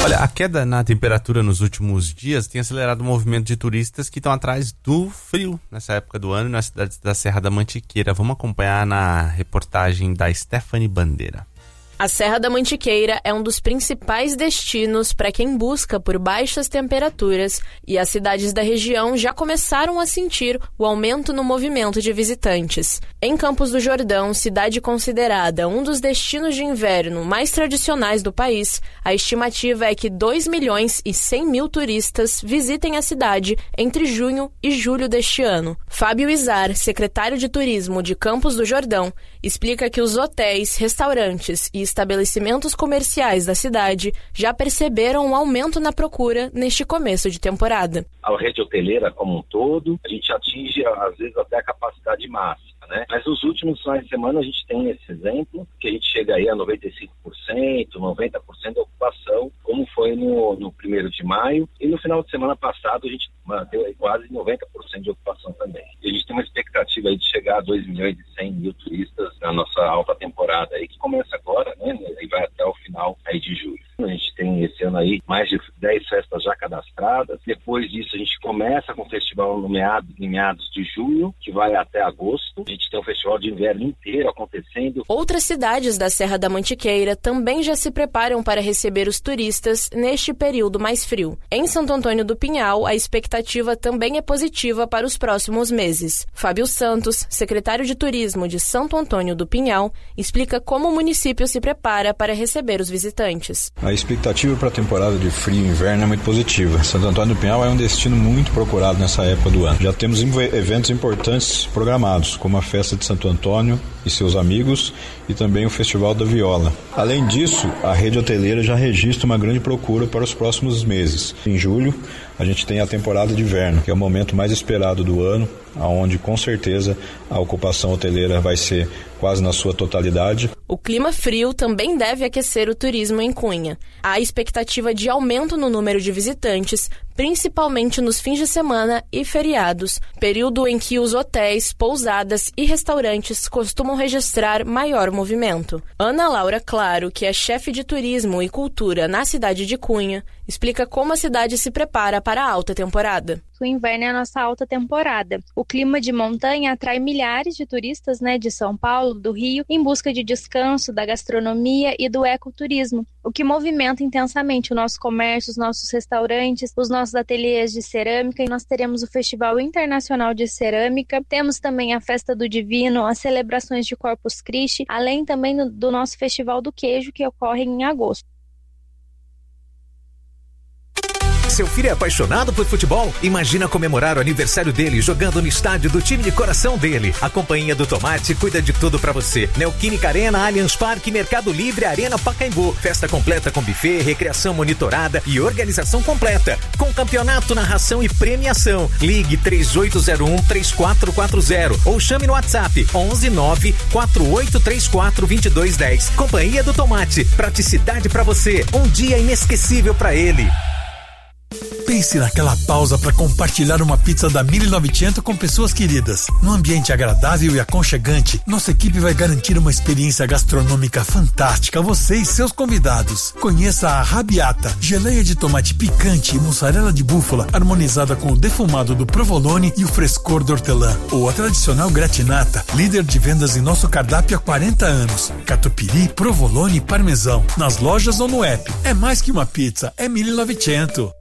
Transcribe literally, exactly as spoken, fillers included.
Olha, a queda na temperatura nos últimos dias tem acelerado o movimento de turistas que estão atrás do frio nessa época do ano nas cidades da Serra da Mantiqueira. Vamos acompanhar na reportagem da Stephanie Bandeira. A Serra da Mantiqueira é um dos principais destinos para quem busca por baixas temperaturas e as cidades da região já começaram a sentir o aumento no movimento de visitantes. Em Campos do Jordão, cidade considerada um dos destinos de inverno mais tradicionais do país, a estimativa é que dois milhões e cem mil turistas visitem a cidade entre junho e julho deste ano. Fábio Izar, secretário de Turismo de Campos do Jordão, explica que os hotéis, restaurantes e estabelecimentos comerciais da cidade já perceberam um aumento na procura neste começo de temporada. A rede hoteleira como um todo, a gente atinge às vezes até a capacidade máxima, né? Mas nos últimos finais de semana a gente tem esse exemplo, que a gente chega aí a noventa e cinco por cento, noventa por cento da ocupação, como foi no, no primeiro de maio, e no final de semana passado a gente manteve aí quase noventa por cento de ocupação também. E a gente tem uma expectativa aí de chegar a dois milhões e cem mil turistas na nossa alta temporada aí, que começa agora, né? E vai até o final aí de julho. A gente tem esse ano aí mais de dez festas já cadastradas. Depois disso a gente começa com o festival no meados, em meados de junho, que vai até agosto. A gente tem o festival de inverno inteiro acontecendo. Outras cidades da Serra da Mantiqueira também já se preparam para receber os turistas neste período mais frio. Em Santo Antônio do Pinhal, a expectativa também é positiva para os próximos meses. Fábio Santos, secretário de Turismo de Santo Antônio do Pinhal, explica como o município se prepara para receber os visitantes. A expectativa para a temporada de frio e inverno é muito positiva. Santo Antônio do Pinhal é um destino muito procurado nessa época do ano. Já temos eventos importantes programados, como a Festa de Santo Antônio e seus amigos e também o Festival da Viola. Além disso, a rede hoteleira já registra uma grande procura para os próximos meses. Em julho, a gente tem a temporada de inverno, que é o momento mais esperado do ano, onde com certeza a ocupação hoteleira vai ser quase na sua totalidade. O clima frio também deve aquecer o turismo em Cunha. Há expectativa de aumento no número de visitantes, principalmente nos fins de semana e feriados, período em que os hotéis, pousadas e restaurantes costumam registrar maior movimento. Ana Laura Claro, que é chefe de turismo e cultura na cidade de Cunha, explica como a cidade se prepara para a alta temporada. O inverno é a nossa alta temporada. O clima de montanha atrai milhares de turistas, né, de São Paulo, do Rio, em busca de descanso, da gastronomia e do ecoturismo, o que movimenta intensamente o nosso comércio, os nossos restaurantes, os nossos ateliês de cerâmica, e nós teremos o Festival Internacional de Cerâmica, temos também a Festa do Divino, as celebrações de Corpus Christi, além também do nosso Festival do Queijo, que ocorre em agosto. Seu filho é apaixonado por futebol? Imagina comemorar o aniversário dele jogando no estádio do time de coração dele. A Companhia do Tomate cuida de tudo pra você. Neoquímica Arena, Allianz Parque, Mercado Livre, Arena Pacaembu. Festa completa com buffet, recreação monitorada e organização completa. Com campeonato, narração e premiação. Ligue três oito zero um, três quatro quatro zero ou chame no WhatsApp onze nove quatro oito três quatro dois dois um zero. Companhia do Tomate. Praticidade pra você. Um dia inesquecível pra ele. Pense naquela pausa para compartilhar uma pizza da mil e novecentos com pessoas queridas. Num ambiente agradável e aconchegante, nossa equipe vai garantir uma experiência gastronômica fantástica a você e seus convidados. Conheça a Rabiata, geleia de tomate picante e mussarela de búfala, harmonizada com o defumado do provolone e o frescor do hortelã. Ou a tradicional gratinata, líder de vendas em nosso cardápio há quarenta anos. Catupiry, provolone e parmesão. Nas lojas ou no app. É mais que uma pizza, é mil e novecentos.